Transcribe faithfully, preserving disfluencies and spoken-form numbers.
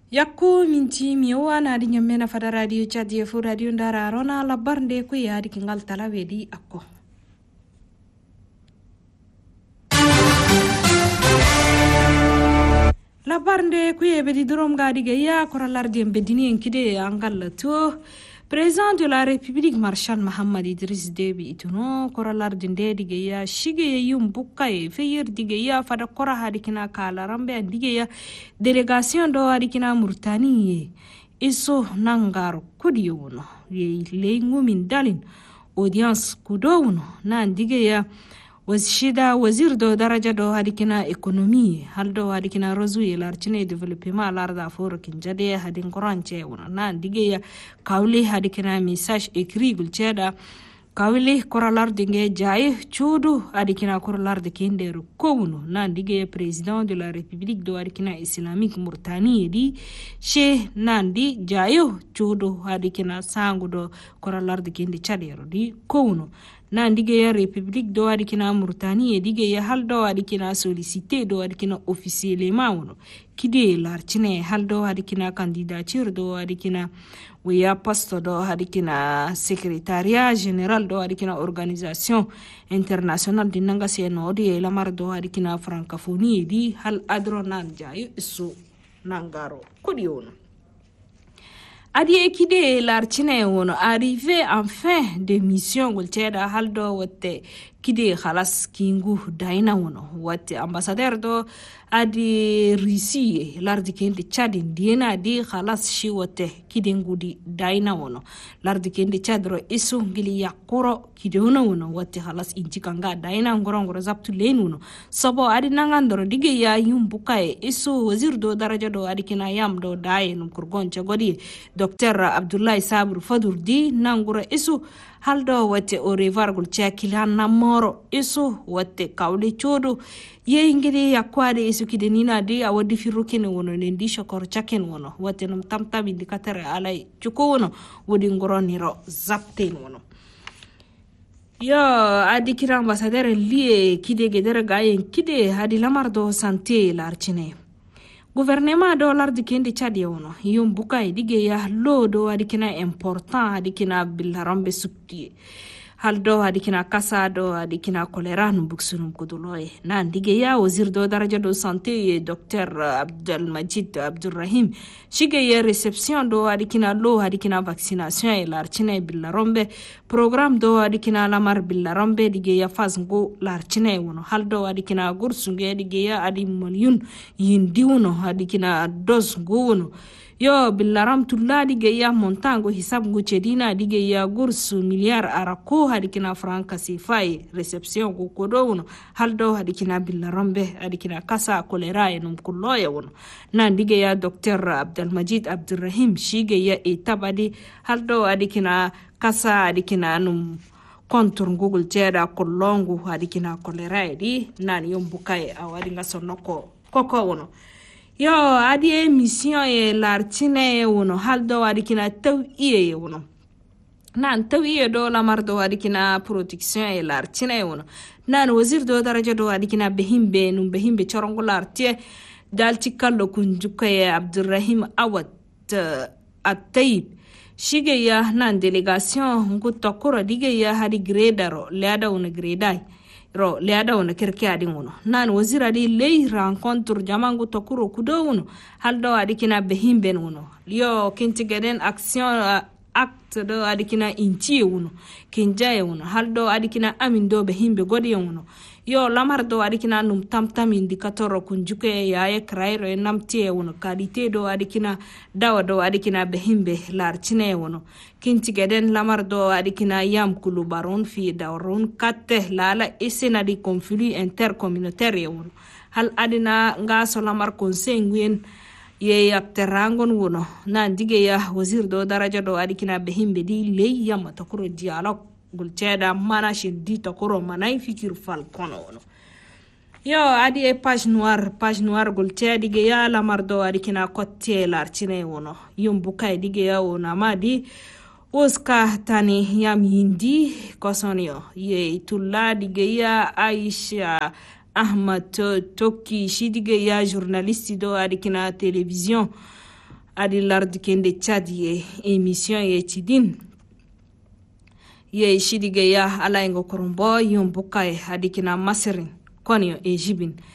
yakku minti mi wana di nyamena fada radio chadi fu radio ndara rona labar nde ku ya di kingal talawedi akko labar nde ku ye bedi drom gadi ge ya koralar di bedini enkide angal to Président de la République Marshal Mohamed Idriss Déby ituno koralar dinde dige ya shige yum bukai feyer dige ya fada kora hadikina kala rambe dige ya délégation do hadikina Mauritanie iso nangar kudiyono ye lengu min dalin audience kudono nan dige ya wazishida wazir do daraja do hadikina ekonomi hal do hadikina rozu ye larchine development larda for kinjade hadin koranche wona nan dige ya kawli hadikina message écrit gulcheda kawli koralar dinge jaye chudu hadikina koralar de kinderu kowno nan dige président de la république do hadikina islamique Mauritanie di she nan di jayo chudu hadikina sangu do koralar de kinde chadero di kowno nan dige ya république do wadi kina Mauritanie dige ya hal do wadi kina sollicité do wadi kina officiellement wono kide larchine hal do wadi kina candidature do wadi kina wiya poste do wadi kina secrétariat général do wadi kina organisation internationale dinanga seno di lamar do wadi kina francophonie di hal adro nan jayu isu nangaro kudi wono adi ekide larchine wono arrivé en fin de mission gulteda haldo wotte kide khalas kingu daina wono wotte ambassadeur do adi Russie lardi kende Chad diena di khalas shi wotte kide ngudi daina wono lardi kende Chadro isu ngili yakuro kide wono wono wotte khalas injikanga daina ngorongoro zaptu len wono sobo adi nangandoro dige ya yumbukae isu wazir do daraja do adi kina yam do daye num kurgoncha godi Docteur Abdoulaye Sabr Fadour di nangura isu haldo wate o revar gul chakilan namoro isu wate kawli chodo ye ngiri yakwade isu kidenina di awadi firukene wono nendi shokor chaken wono wate num tamtam indikatere alay chuko wono wodi ngoroniro zapten wono yo adi kira ambassadeur lié kide gedere gayen kide hadi lamardo santé larchine gouvernement do lardi kendi Chad yono yum bukay dige ya lodo adikina important adikina bilarambe sukti haldo adikina kasa do adikina kolera no buksunum kuduloy nan dige ya wazir do daraja do santé docteur Abdel Majid Abdurrahim shige ya réception do adikina lo adikina vaccination e larchine bilarambe programme do adikina lamar bilarambe dige ya fasngo larchine wono haldo adikina gursunge dige ya adi molyun yindi wono adikina dos go wono yo bilaram tulla dige ya montango hisab go chedina dige ya gursu miliar arako hadikina franca sifai reception go kodo wono haldo hadikina bilarambe hadikina kasa kolera enum kulloya wono nan dige ya docteur Abdel Majid Abdurrahim shige ya etabadi haldo hadikina kasa hadikina num kontur google jeda kolongu hadikina kolera di nan yombukai awadi ngasonoko koko wono yo adi mission e lartine wono haldo adikina taw iye wono nan taw iye do lamar do adikina protection e lartine wono nan wazir do daraja do adikina behimbe num behimbe chorongo lartie dalti kallo kunjukaye Abdurrahim Awad at-Tayyib shige ya nan délégation ngutokoro dige ya hadi gredaro leada wono gredai ro leada wona kerke adi ngono nan wazira di lay rencontre jamangu tokuro kudo wono haldo adikina behimbe wono yo kintigeden action uh, acte do adikina inti wono kinjaye wono haldo adikina amindo behimbe godi wono yo lamar do adikina num tamtam indicateur kunjuke yaye krairo namtie wono qualité do adikina dawa do adikina behimbe larchine wono kintigeden lamar do adikina yam kulu baron fi dawron katte lala esena di conflit intercommunautaire wono hal adina ngaso lamar conseil ye yapterangon wono nan dige ya wazir do daraja do adikina behimbe di ley yam takuro dialogue gulcheda mana shindi takuro manay fikir fal kono wono yo adi e page noire page noire gulcheda dige ya lamar do adikina kotte larchine wono yum bukay dige ya wona madi Oska tani yam hindi kosonio ye tulla dige ya Aisha Ahmad Toki shidige ya journaliste do adikina télévision adi lardi kende Chad ye emission ye tidin ye shidige ya ala ingo korombo yombuka e adi kina masirin konyo e jibin